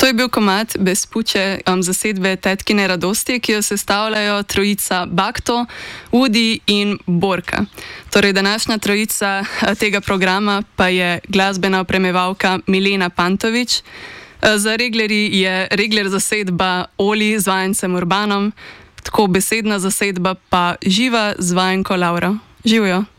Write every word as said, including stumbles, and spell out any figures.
To je bil komad Bespuče um, zasedbe Tetkine radosti, ki jo sestavljajo trojica Bakto, Udi in Borka. Torej, današnja trojica tega programa pa je glasbena opremjevalka Milena Pantovič. Za reglerji je regler zasedba Oli z vajencem Urbanom, tako besedna zasedba pa Živa z vajenko Lauro. Živijo!